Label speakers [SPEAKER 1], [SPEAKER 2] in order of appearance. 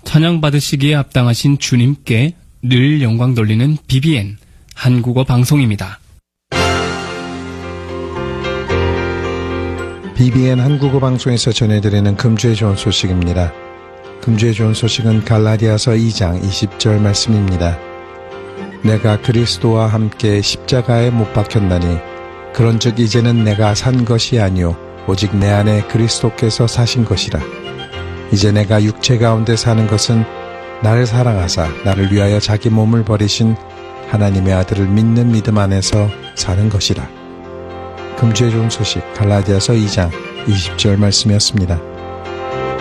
[SPEAKER 1] 찬양 받으시기에 합당하신 주님께 늘 영광 돌리는 BBN 한국어 방송입니다.
[SPEAKER 2] BBN 한국어 방송에서 전해드리는 금주의 좋은 소식입니다. 금주의 좋은 소식은 갈라디아서 2장 20절 말씀입니다. 내가 그리스도와 함께 십자가에 못 박혔나니 그런즉 이제는 내가 산 것이 아니요 오직 내 안에 그리스도께서 사신 것이라. 이제 내가 육체 가운데 사는 것은 나를 사랑하사 나를 위하여 자기 몸을 버리신 하나님의 아들을 믿는 믿음 안에서 사는 것이라. 금주의 좋은 소식 갈라디아서 2장 20절 말씀이었습니다.